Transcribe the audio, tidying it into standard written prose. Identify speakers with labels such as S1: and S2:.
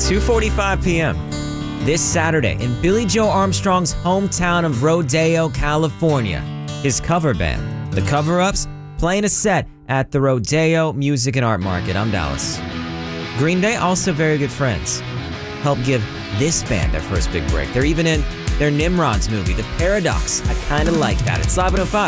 S1: 2:45 p.m. this Saturday in Billy Joe Armstrong's hometown of Rodeo, California. His cover band, The Cover-Ups, playing a set at the Rodeo Music and Art Market. I'm Dallas. Green Day, also very good friends, helped give this band their first big break. They're even in their Nimrod's movie, The Paradox. I kind of like that. It's Live 105.